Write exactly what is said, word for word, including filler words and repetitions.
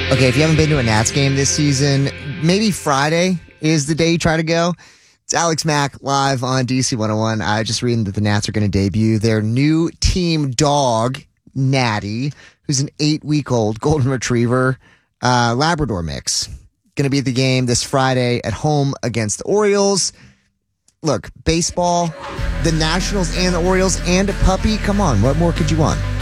Okay, if you haven't been to a Nats game this season, maybe Friday is the day you try to go. It's Alex Mack live on D C one oh one. I just reading that the Nats are going to debut their new team dog, Natty, who's an eight-week-old golden retriever uh, Labrador mix. Going to be at the game this Friday at home against the Orioles. Look, baseball, the Nationals and the Orioles and a puppy. Come on, what more could you want?